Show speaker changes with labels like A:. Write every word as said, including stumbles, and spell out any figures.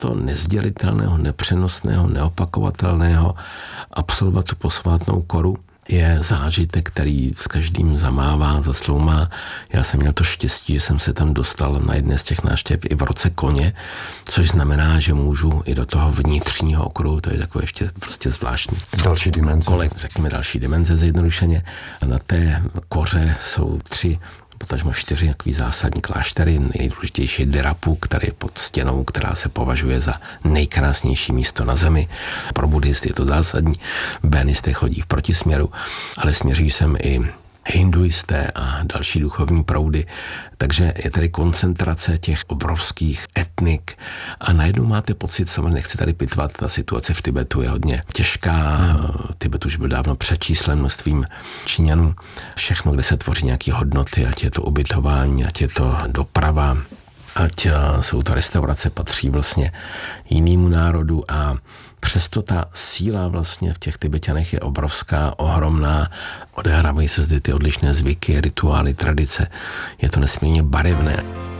A: naprosto nezdělitelného, nepřenosného, neopakovatelného absolvovat tu posvátnou koru je zážitek, který s každým zamává, zasloumá. Já jsem měl to štěstí, že jsem se tam dostal na jedné z těch návštěv i v roce koně, což znamená, že můžu i do toho vnitřního okruhu, to je takové ještě prostě zvláštní.
B: Další dimenze.
A: Kolek, řekněme další dimenze zjednodušeně. Na té koře jsou tři potažmo čtyři takový zásadní kláštery, nejdůležitější Dirapu, který je pod stěnou, která se považuje za nejkrásnější místo na zemi. Pro buddhisty je to zásadní, bénisté chodí v protisměru, ale směří sem i hinduisté a další duchovní proudy, takže je tady koncentrace těch obrovských etnik a najednou máte pocit, samozřejmě nechci tady pitvat, ta situace v Tibetu je hodně těžká, Tibet už byl dávno přečíslen množstvím Číňanů, všechno, kde se tvoří nějaké hodnoty, ať je to ubytování, ať je to doprava, ať jsou to restaurace, patří vlastně jinému národu a přesto ta síla vlastně v těch Tibeťanech je obrovská, ohromná, odehrávají se zde ty odlišné zvyky, rituály, tradice, je to nesmírně barevné.